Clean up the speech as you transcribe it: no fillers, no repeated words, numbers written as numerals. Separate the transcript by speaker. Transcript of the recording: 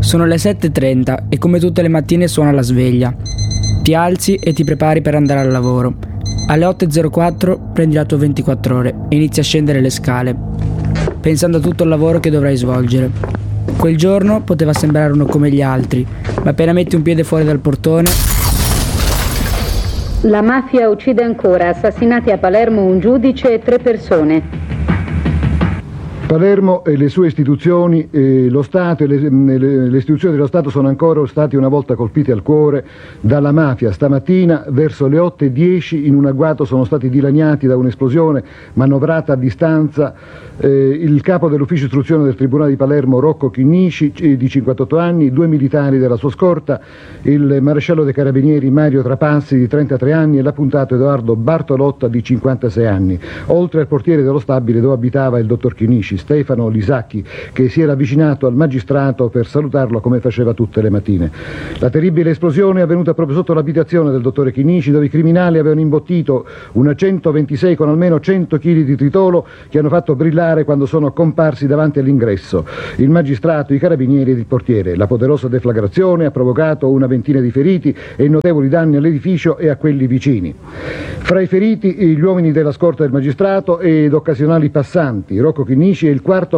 Speaker 1: Sono le 7:30 e come tutte le mattine suona la sveglia. Ti alzi e ti prepari per andare al lavoro. Alle 8:04 prendi la tua 24 ore e inizi a scendere le scale, pensando a tutto il lavoro che dovrai svolgere. Quel giorno poteva sembrare uno come gli altri, ma appena metti un piede fuori dal portone...
Speaker 2: La mafia uccide ancora, assassinati a Palermo un giudice e 3 persone.
Speaker 3: Palermo e le sue istituzioni, lo Stato e le istituzioni dello Stato sono ancora stati una volta colpiti al cuore dalla mafia. Stamattina verso le 8:10 in un agguato sono stati dilaniati da un'esplosione manovrata a distanza il capo dell'ufficio istruzione del Tribunale di Palermo Rocco Chinnici di 58 anni, 2 militari della sua scorta, il maresciallo dei carabinieri Mario Trapassi di 33 anni e l'appuntato Edoardo Bartolotta di 56 anni, oltre al portiere dello stabile dove abitava il dottor Chinnici, Stefano Lisacchi, che si era avvicinato al magistrato per salutarlo come faceva tutte le mattine. La terribile esplosione è avvenuta proprio sotto l'abitazione del dottore Chinnici, dove i criminali avevano imbottito una 126 con almeno 100 kg di tritolo che hanno fatto brillare quando sono comparsi davanti all'ingresso il magistrato, i carabinieri ed il portiere. La poderosa deflagrazione ha provocato una ventina di feriti e notevoli danni all'edificio e a quelli vicini. Fra i feriti gli uomini della scorta del magistrato ed occasionali passanti. Rocco Chinnici è il quarto